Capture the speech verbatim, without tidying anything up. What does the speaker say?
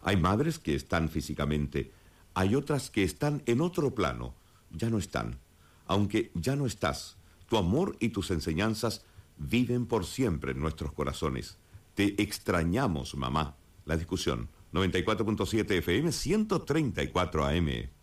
Hay madres que están físicamente, hay otras que están en otro plano, ya no están. Aunque ya no estás, tu amor y tus enseñanzas viven por siempre en nuestros corazones. Te extrañamos, mamá. La discusión, noventa y cuatro punto siete F M, ciento treinta y cuatro A M.